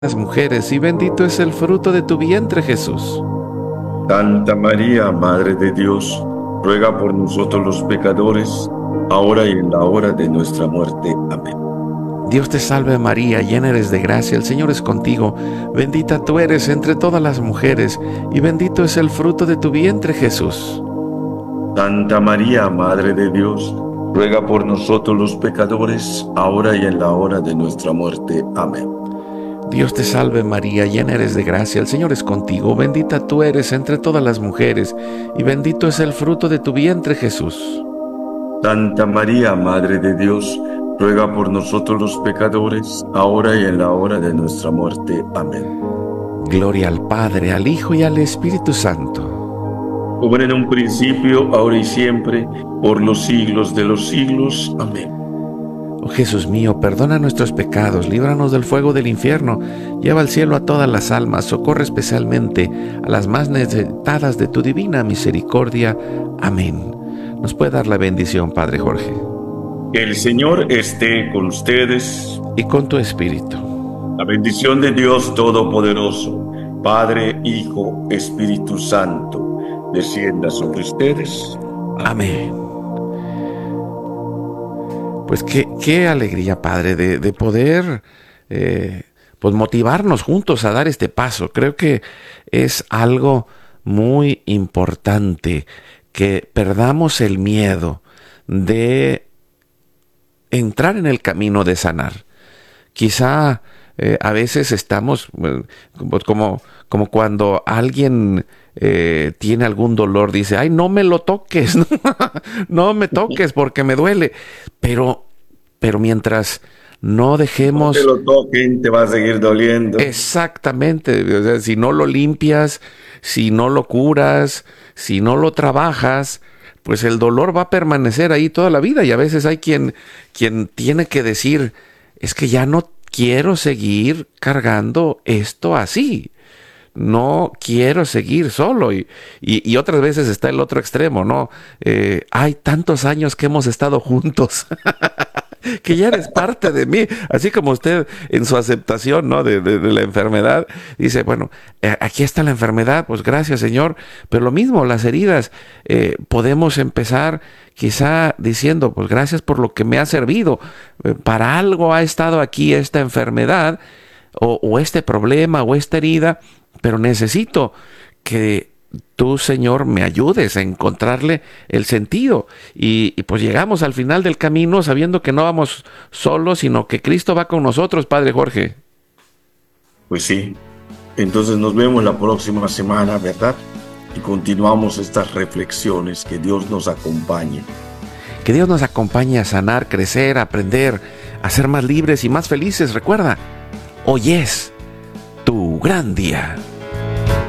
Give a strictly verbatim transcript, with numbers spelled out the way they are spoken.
las mujeres, y bendito es el fruto de tu vientre, Jesús. Santa María, Madre de Dios, ruega por nosotros los pecadores, ahora y en la hora de nuestra muerte. Amén. Dios te salve María, llena eres de gracia, el Señor es contigo. Bendita tú eres entre todas las mujeres, y bendito es el fruto de tu vientre, Jesús. Santa María, Madre de Dios, ruega por nosotros los pecadores, ahora y en la hora de nuestra muerte. Amén. Dios te salve María, llena eres de gracia, el Señor es contigo. Bendita tú eres entre todas las mujeres, y bendito es el fruto de tu vientre, Jesús. Santa María, Madre de Dios, ruega por nosotros los pecadores, ahora y en la hora de nuestra muerte. Amén. Gloria al Padre, al Hijo y al Espíritu Santo. Como era en un principio, ahora y siempre, por los siglos de los siglos. Amén. Oh Jesús mío, perdona nuestros pecados, líbranos del fuego del infierno, lleva al cielo a todas las almas, socorre especialmente a las más necesitadas de tu divina misericordia. Amén. ¿Nos puede dar la bendición, Padre Jorge? Que el Señor esté con ustedes. Y con tu espíritu. La bendición de Dios Todopoderoso, Padre, Hijo, Espíritu Santo, descienda sobre ustedes. Amén. Pues qué, qué alegría, Padre, de, de poder eh, pues motivarnos juntos a dar este paso. Creo que es algo muy importante que perdamos el miedo de entrar en el camino de sanar. Quizá eh, a veces estamos eh, como, como cuando alguien eh, tiene algún dolor, dice, ay, no me lo toques, no, no me toques porque me duele. Pero, pero mientras no dejemos... No te lo toquen, te va a seguir doliendo. Exactamente. O sea, si no lo limpias, si no lo curas, si no lo trabajas, pues el dolor va a permanecer ahí toda la vida. Y a veces hay quien, quien tiene que decir, es que ya no quiero seguir cargando esto así. No quiero seguir solo. Y, y, y otras veces está el otro extremo, ¿no? Eh, hay tantos años que hemos estado juntos. Que ya eres parte de mí, así como usted en su aceptación, ¿no? de, de, de la enfermedad, dice, bueno, eh, aquí está la enfermedad, pues gracias Señor, pero lo mismo, las heridas, eh, podemos empezar quizá diciendo, pues gracias por lo que me ha servido, eh, para algo ha estado aquí esta enfermedad, o, o este problema, o esta herida, pero necesito que tú, Señor, me ayudes a encontrarle el sentido. Y, y pues llegamos al final del camino sabiendo que no vamos solos, sino que Cristo va con nosotros, Padre Jorge. Pues sí. Entonces nos vemos la próxima semana, ¿verdad? Y continuamos estas reflexiones. Que Dios nos acompañe. Que Dios nos acompañe a sanar, crecer, aprender, a ser más libres y más felices. Recuerda, hoy es tu gran día.